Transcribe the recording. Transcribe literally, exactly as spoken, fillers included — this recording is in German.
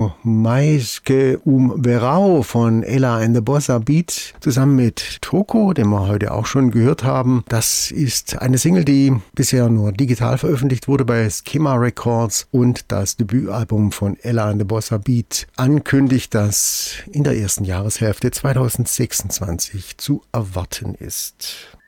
Also Mais que um Verão von Ella and the Bossa Beat zusammen mit Toko, den wir heute auch schon gehört haben. Das ist eine Single, die bisher nur digital veröffentlicht wurde bei Schema Records und das Debütalbum von Ella and the Bossa Beat ankündigt, das in der ersten Jahreshälfte zweitausendsechsundzwanzig zu erwarten ist.